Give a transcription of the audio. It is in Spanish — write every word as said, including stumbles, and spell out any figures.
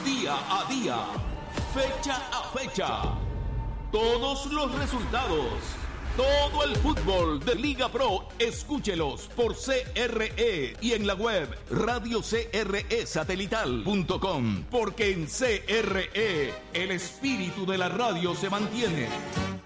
día a día, fecha a fecha. Todos los resultados, todo el fútbol de Liga Pro, escúchelos por C R E y en la web radio c r e satelital punto com, porque en C R E el espíritu de la radio se mantiene.